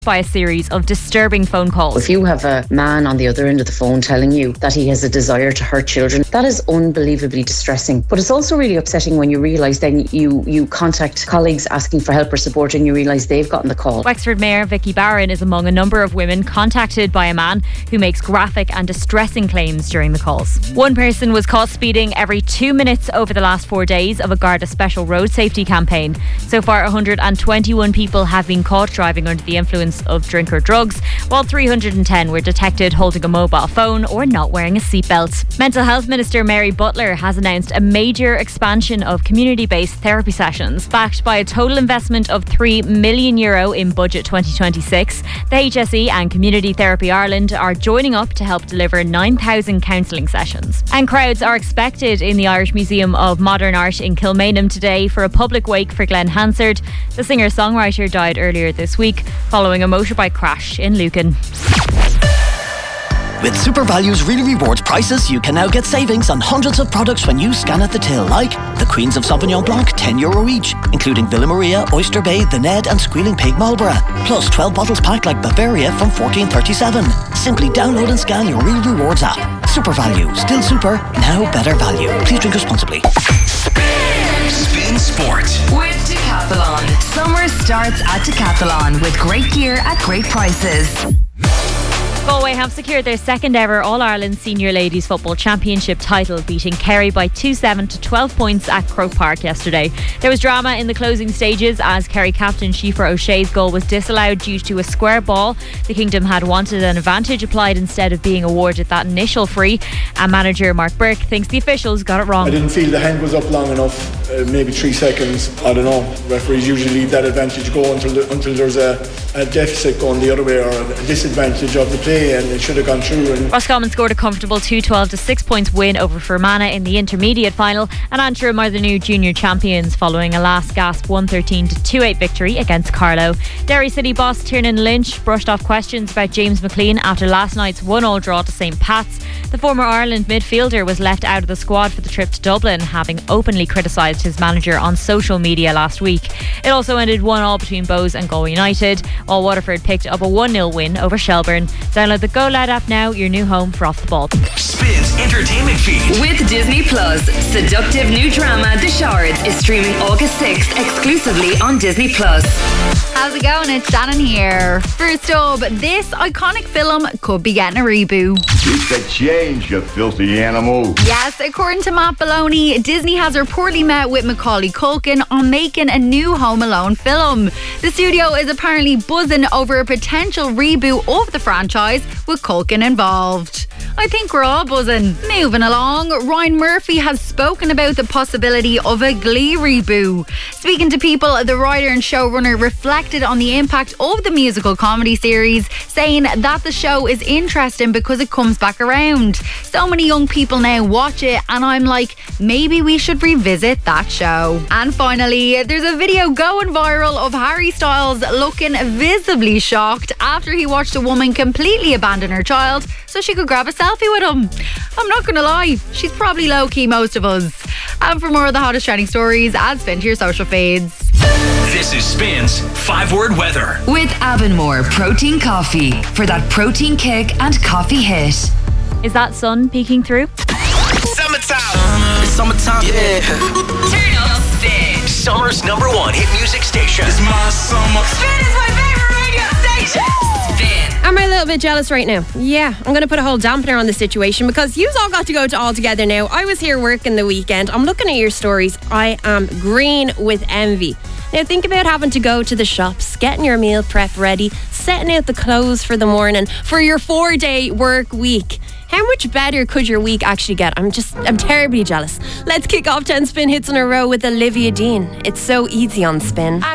by a series of disturbing phone calls. If you have a man on the other end of the phone telling you that he has a desire to hurt children, that is unbelievably distressing. But it's also really upsetting when you realise then you contact colleagues asking for help or support and you realise they've gotten the call. Wexford Mayor Vicky Barron is among a number of women contacted by a man who makes graphic and distressing claims during the calls. One person was caught speeding every 2 minutes over the last 4 days of a Garda special road safety campaign. So far, 121 people have been caught driving under the influence of drink or drugs, while 310 were detected holding a mobile phone or not wearing a seatbelt. Mental Health Minister Mary Butler has announced a major expansion of community-based therapy sessions. Backed by a total investment of €3 million in Budget 2026, the HSE and Community Therapy Ireland are joining up to help deliver 9,000 counselling sessions. And crowds are expected in the Irish Museum of Modern Art in Kilmainham today for a public wake for Glenn Hansard. The singer-songwriter died earlier this week following a motorbike crash in Lucan. With SuperValue's Really Rewards prices, you can now get savings on hundreds of products when you scan at the till, like the Queens of Sauvignon Blanc, €10 each, including Villa Maria, Oyster Bay, The Ned and Squealing Pig Marlborough, plus 12 bottles packed like Bavaria from $14.37. Simply download and scan your Really Rewards app. SuperValue, still super, now better value. Please drink responsibly. Spin Sport with Decathlon. Summer starts at Decathlon with great gear at great prices. Galway have secured their second ever All-Ireland Senior Ladies Football Championship title, beating Kerry by 2-7 to 12 points at Croke Park yesterday. There was drama in the closing stages as Kerry captain Síofra O'Shea's goal was disallowed due to a square ball. The Kingdom had wanted an advantage applied instead of being awarded that initial free, and manager Mark Burke thinks the officials got it wrong. I didn't feel the hand was up long enough, maybe 3 seconds. I don't know. Referees usually leave that advantage go until there's a deficit going the other way or a disadvantage of the play, and it should have gone through. Roscommon scored a comfortable 2-12 to 6 points win over Fermanagh in the intermediate final, and Antrim are the new junior champions following a last gasp 113 to 28 victory against Carlow. Derry City boss Tiernan Lynch brushed off questions about James McLean after last night's 1-1 draw to St Pat's. The former Ireland midfielder was left out of the squad for the trip to Dublin, having openly criticised his manager on social media last week. It also ended 1-1 between Bows and Galway United, while Waterford picked up a 1-0 win over Shelburne. Download the Go Lad app now, your new home for Off the Ball. Spins entertainment feed with Disney Plus. Seductive new drama The Shards is streaming August 6th exclusively on Disney Plus. How's it going? It's Shannon here. First up, this iconic film could be getting a reboot. It's a change, you filthy animal. Yes, according to Matt Belloni, Disney has reportedly met with Macaulay Culkin on making a new Home Alone film. The studio is apparently buzzing over a potential reboot of the franchise with Culkin involved. I think we're all buzzing. Moving along, Ryan Murphy has spoken about the possibility of a Glee reboot. Speaking to People, the writer and showrunner reflected on the impact of the musical comedy series, saying that the show is interesting because it comes back around. So many young people now watch it, and I'm like, maybe we should revisit that show. And finally, there's a video going viral of Harry Styles looking visibly shocked after he watched a woman completely abandon her child so she could grab a selfie with him. I'm not gonna lie, she's probably low-key most of us. And for more of the hottest trending stories, add Spin to your social feeds. This is Spin's 5-word weather with Avonmore Protein Coffee for that protein kick and coffee hit. Is that sun peeking through? Summertime. It's summertime. Yeah. Turn up Spin. Summer's #1 hit music station. It's my summer. Spin is my favorite radio station. Spin. Am I a little bit jealous right now? Yeah, I'm going to put a whole dampener on the situation because you've all got to go to All Together now. I was here working the weekend. I'm looking at your stories. I am green with envy. Now think about having to go to the shops, getting your meal prep ready, setting out the clothes for the morning for your 4-day work week. How much better could your week actually get? I'm terribly jealous. Let's kick off 10 Spin hits in a row with Olivia Dean. It's so easy on Spin.